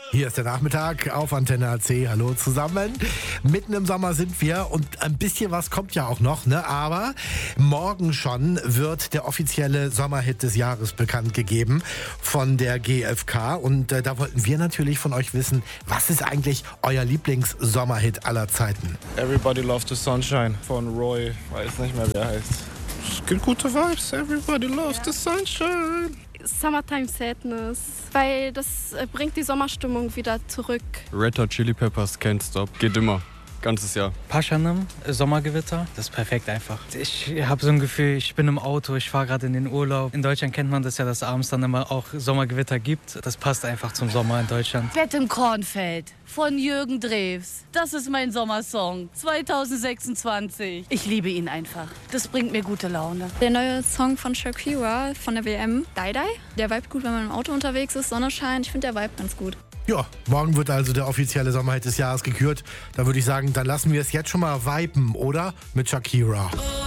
Hier ist der Nachmittag auf Antenne AC. Hallo zusammen. Mitten im Sommer sind wir und ein bisschen was kommt ja auch noch, ne? Aber morgen schon wird der offizielle Sommerhit des Jahres bekannt gegeben von der GfK. Und da wollten wir natürlich von euch wissen, was ist eigentlich euer Lieblings-Sommerhit aller Zeiten? Everybody Loves the Sunshine von Roy, weiß nicht mehr, wer heißt. Es gibt gute Vibes, Everybody Loves the Sunshine. Summertime Sadness, weil das bringt die Sommerstimmung wieder zurück. Red Hot Chili Peppers, Can't Stop, geht immer, ganzes Jahr. Paschanim, Sommergewitter, das ist perfekt einfach. Ich habe so ein Gefühl, ich bin im Auto, ich fahre gerade in den Urlaub. In Deutschland kennt man das ja, dass abends dann immer auch Sommergewitter gibt. Das passt einfach zum Sommer in Deutschland. Bett im Kornfeld von Jürgen Drews. Das ist mein Sommersong 2026. Ich liebe ihn einfach. Das bringt mir gute Laune. Der neue Song von Shakira von der WM, Die Die. Der Vibe gut, wenn man im Auto unterwegs ist, Sonne scheint. Ich finde der Vibe ganz gut. Ja, morgen wird also der offizielle Sommerhit des Jahres gekürt. Da würde ich sagen, dann lassen wir es jetzt schon mal viben, oder? Mit Shakira.